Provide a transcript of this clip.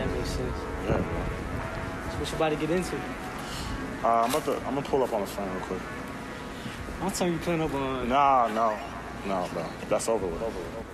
That makes sense. Yeah, bro. So what you about to get into? I'm gonna pull up on the phone real quick. I'll tell you pulling up on... No, bro. That's over with.